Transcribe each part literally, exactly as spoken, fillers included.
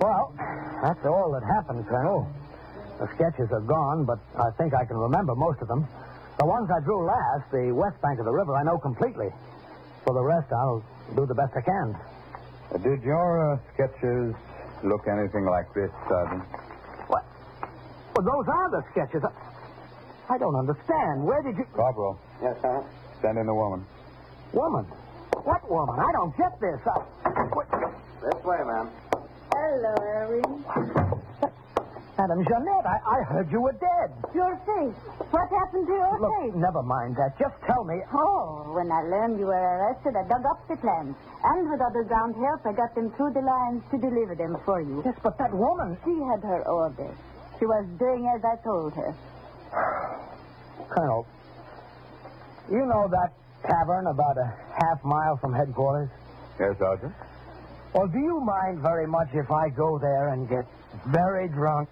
Well, that's all that happened, Colonel. The sketches are gone, but I think I can remember most of them. The ones I drew last, the west bank of the river, I know completely. For the rest, I'll do the best I can. Uh, did your uh, sketches look anything like this, Sergeant? What? Well, those are the sketches. I, I don't understand. Where did you... Corporal. Yes, sir? Send in the woman. Woman? What woman? I don't get this. I... What... This way, ma'am. Hello, Irene. Madame Jeanette, I, I heard you were dead. Your face. What happened to your Look, face? never mind that. Just tell me. Oh, when I learned you were arrested, I dug up the plans. And with underground help, I got them through the lines to deliver them for you. Yes, but that woman... She had her orders. She was doing as I told her. Colonel, you know that tavern about a half mile from headquarters? Yes, Sergeant? Well, do you mind very much if I go there and get very drunk?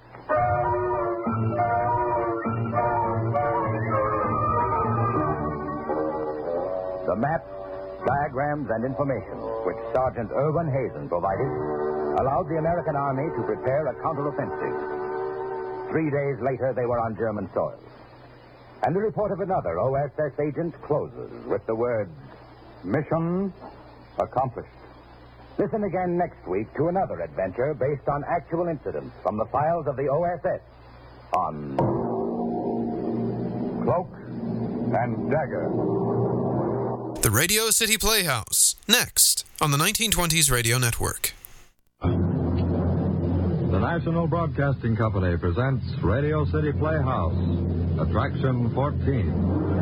The maps, diagrams, and information which Sergeant Irwin Hazen provided allowed the American Army to prepare a counteroffensive. Three days later, they were on German soil. And the report of another O S S agent closes with the words, "Mission accomplished." Listen again next week to another adventure based on actual incidents from the files of the O S S on Cloak and Dagger. The Radio City Playhouse, next on the nineteen twenties Radio Network. The National Broadcasting Company presents Radio City Playhouse, Attraction fourteen.